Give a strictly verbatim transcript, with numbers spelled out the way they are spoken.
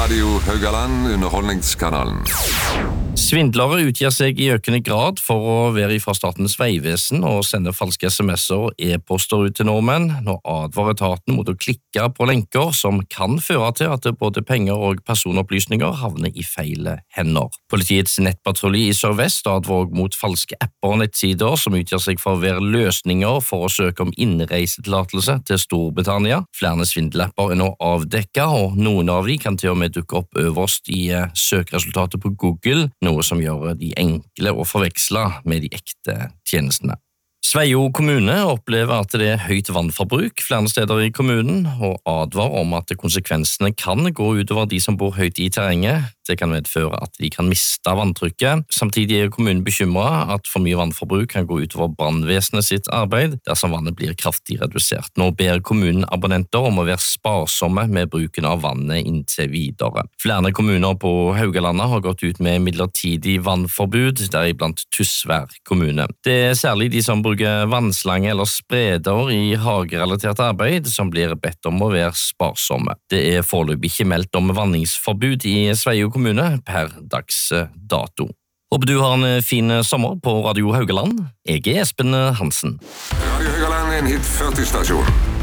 Radio Haugaland, underholdningskanalen. Svindlere utgir seg i økende grad for å være fra Statens vegvesen og sende falske sms'er og e-poster ut til nordmenn. Nå advarer etaten mot å klikke på lenker som kan føre til at både penger og personopplysninger havner i feil hender. Politiets nettpatrulje i Sør-Vest advarer også mot falske apper og nettsider som utgir seg for å være løsninger for å søke om innreisetillatelse til Storbritannia. Flere svindelapper er nå avdekket, og noen av de kan til og med dukke opp øverst i søkeresultatet på Google, noe som gjør de enkle å forveksle med de ekte tjenestene. Sveio kommune opplever at det er høyt vannforbruk flere steder i kommunen, og advarer om at konsekvensene kan gå utover de som bor høyt i terrenget. Det kan medføre at de kan miste vanntrykket. Samtidig er kommunen bekymret at for mye vannforbruk kan gå utover brannvesenet sitt arbeid dersom vannet blir kraftig redusert. Nå ber kommunen abonnenter om å være sparsomme med bruken av vannet inntil videre. Flere kommuner på Haugalandet har gått ut med midlertidig vannforbud, deriblant Tysvær kommune. Det er særlig de som bruker vannslange eller spreder i hagerelatert arbeid som blir bedt om å være sparsomme. Det er foreløpig ikke meldt om vanningsforbud i Sveio kommune per dags dato. Håper du har en fin sommer på Radio Haugaland. Jeg er Espen Hansen. Radio Haugaland er en hit førti-stasjon.